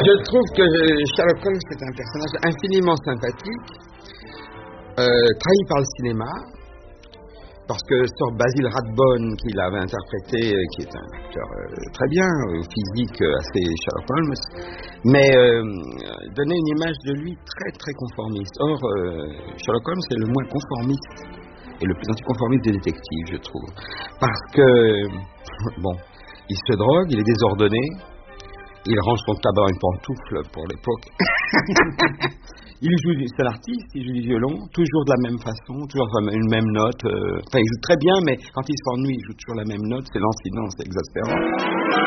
Je trouve que Sherlock Holmes est un personnage infiniment sympathique, trahi par le cinéma, parce que Sir Basil Rathbone, qui l'avait interprété, qui est un acteur très bien, physique, assez Sherlock Holmes, mais donnait une image de lui très très conformiste. Or, Sherlock Holmes est le moins conformiste et le plus anticonformiste des détectives, je trouve. Parce que, bon, il se drogue, il est désordonné, il range son tabac dans une pantoufle pour l'époque. C'est l'artiste, il joue du violon, toujours de la même façon, toujours une même note. Enfin, il joue très bien, mais quand il s'ennuie, il joue toujours la même note, c'est lancinant, c'est exaspérant.